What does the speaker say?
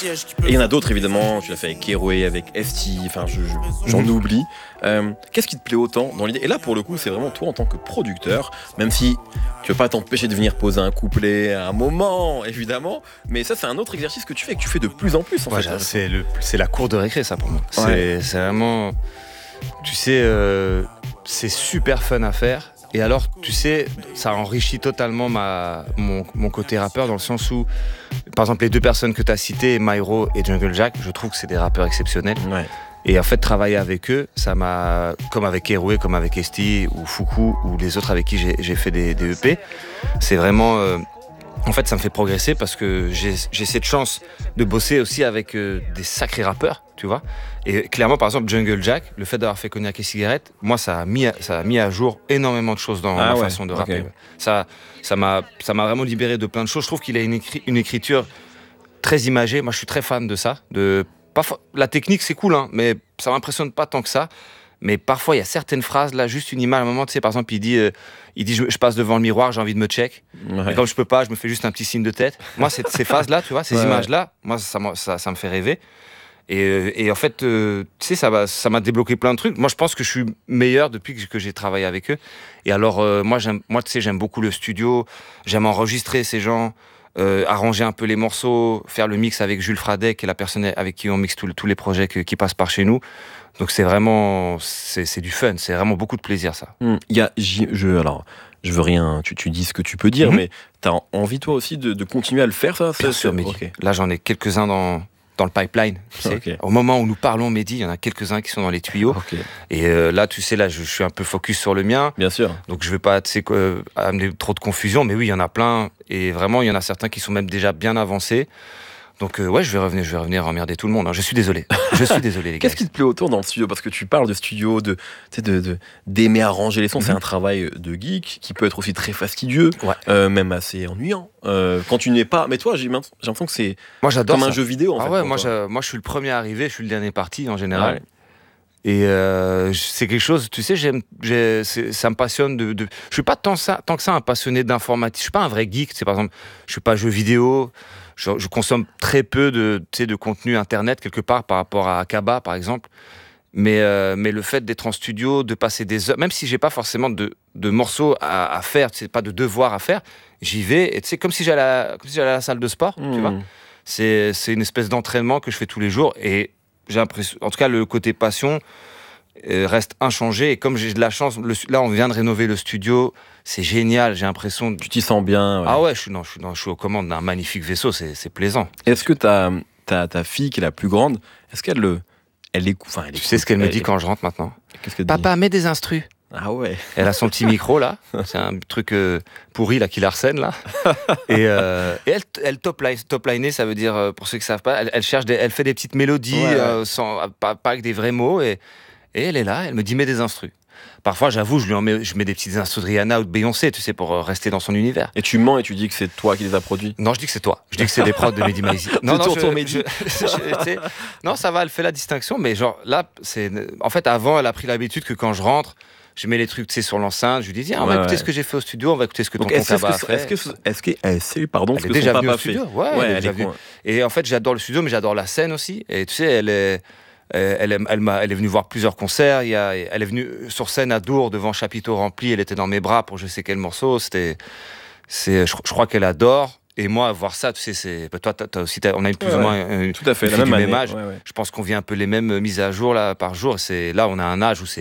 Et il y en a d'autres évidemment, tu l'as fait avec Keroué, avec FT, enfin j'en oublie. Qu'est-ce qui te plaît autant dans l'idée? Et là pour le coup c'est vraiment toi en tant que producteur, même si tu veux pas t'empêcher de venir poser un couplet à un moment évidemment, mais ça c'est un autre exercice que tu fais et que tu fais de plus en plus en fait. C'est la cour de récré ça pour moi. Ouais. C'est vraiment, tu sais, c'est super fun à faire. Et alors, tu sais, ça enrichit totalement mon côté rappeur dans le sens où, par exemple, les deux personnes que tu as citées, Myro et Jungle Jack, je trouve que c'est des rappeurs exceptionnels. Ouais. Et en fait, travailler avec eux, ça m'a, comme avec Keroué, comme avec Esti ou Fuku ou les autres avec qui j'ai fait des EP, c'est vraiment... en fait, ça me fait progresser parce que j'ai cette chance de bosser aussi avec des sacrés rappeurs, tu vois. Et clairement, par exemple, Jungle Jack, le fait d'avoir fait Cognac et Cigarette, moi, ça a mis à jour énormément de choses dans ma façon de rapper. Okay. Ça m'a vraiment libéré de plein de choses. Je trouve qu'il a une écriture très imagée. Moi, je suis très fan de ça. La technique, c'est cool, hein, mais ça m'impressionne pas tant que ça. Mais parfois, il y a certaines phrases, là, juste une image. À un moment, tu sais, par exemple, il dit je passe devant le miroir, j'ai envie de me check. Ouais. Et comme je peux pas, je me fais juste un petit signe de tête. Moi, ces phases-là, tu vois, ces images-là, moi, ça me fait rêver. Et en fait, tu sais, ça m'a débloqué plein de trucs. Moi, je pense que je suis meilleur depuis que j'ai travaillé avec eux. Et alors, moi, tu sais, j'aime beaucoup le studio. J'aime enregistrer ces gens, arranger un peu les morceaux, faire le mix avec Jules Fradec, qui est la personne avec qui on mixe tous les projets qui passent par chez nous. Donc c'est vraiment, c'est du fun, c'est vraiment beaucoup de plaisir ça. Alors, je veux rien, tu dis ce que tu peux dire, mais t'as envie toi aussi de continuer à le faire ça? Bien sûr, Mehdi. Okay. Là j'en ai quelques-uns dans le pipeline. Tu sais. Okay. Au moment où nous parlons, Mehdi, il y en a quelques-uns qui sont dans les tuyaux. Okay. Et là, tu sais, là, je suis un peu focus sur le mien. Bien sûr. Donc je vais pas amener trop de confusion, mais oui, il y en a plein. Et vraiment, il y en a certains qui sont même déjà bien avancés. Donc ouais, je vais revenir emmerder tout le monde. Hein. Je suis désolé, les gars. Qu'est-ce qui te plaît autant dans le studio? Parce que tu parles de studio, d'aimer arranger les sons. C'est un travail de geek qui peut être aussi très fastidieux, même assez ennuyant. Quand tu n'es pas... Mais toi, j'ai l'impression que c'est comme un jeu vidéo. En fait, moi je suis le premier arrivé, je suis le dernier parti en général. Ouais. Et c'est quelque chose, tu sais, ça me passionne je suis pas tant que ça un passionné d'informatique. Je suis pas un vrai geek. Par exemple, je suis pas jeu vidéo. Je consomme très peu de contenu internet quelque part par rapport à Akaba par exemple, mais le fait d'être en studio, de passer des heures, même si j'ai pas forcément de morceaux à faire, c'est pas de devoirs à faire, j'y vais et tu sais comme si j'allais à la salle de sport, tu vois. C'est une espèce d'entraînement que je fais tous les jours et j'ai l'impression, en tout cas le côté passion reste inchangé et comme j'ai de la chance, là on vient de rénover le studio. C'est génial, j'ai l'impression... Tu t'y sens bien. Ouais. Ah ouais, je suis aux commandes d'un magnifique vaisseau, c'est plaisant. Est-ce que ta fille, qui est la plus grande, est-ce qu'elle écoute... Tu sais ce qu'elle me dit quand je rentre maintenant? Qu'est-ce qu'elle Papa, mets des instrus. Ah ouais. Elle a son petit micro, là. C'est un truc pourri, là, qui l'arsène, là. Et elle top-liner, ça veut dire, pour ceux qui ne savent pas, elle fait des petites mélodies, pas avec des vrais mots, et elle est là, elle me dit, mets des instrus. Parfois, j'avoue, je mets des petites instrus de Rihanna ou de Beyoncé, tu sais, pour rester dans son univers. Et tu mens et tu dis que c'est toi qui les as produits? Non, je dis que c'est toi. Je dis que c'est des prods de Mehdi Maizi. Non, ça va, elle fait la distinction, mais genre, là, en fait, avant, elle a pris l'habitude que quand je rentre, je mets les trucs, tu sais, sur l'enceinte, je lui dis, on va écouter ce que j'ai fait au studio, on va écouter ce que ton comptable a fait. Est-ce qu'elle sait, pardon, ce que son papa fait? Ouais, elle est déjà venue. Et en fait, j'adore le studio, mais j'adore la scène aussi. Et tu sais, elle est venue voir plusieurs concerts. Elle est venue sur scène à Dour devant chapiteau rempli. Elle était dans mes bras pour je sais quel morceau. Je crois qu'elle adore. Et moi, voir ça, tu sais, toi, on a plus ou moins tout à fait, la même âge. Ouais. Je pense qu'on vit un peu les mêmes mises à jour là par jour. Là, on a un âge où c'est